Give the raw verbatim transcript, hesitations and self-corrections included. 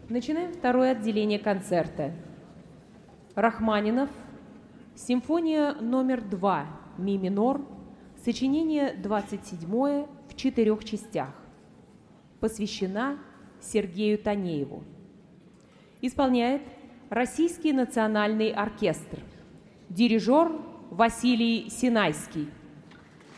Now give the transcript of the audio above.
Начинаем второе отделение концерта. Рахманинов. Симфония номер два, ми минор, сочинение двадцать седьмое в четырех частях. Посвящена Сергею Танееву. Исполняет Российский национальный оркестр. Дирижер Василий Синайский.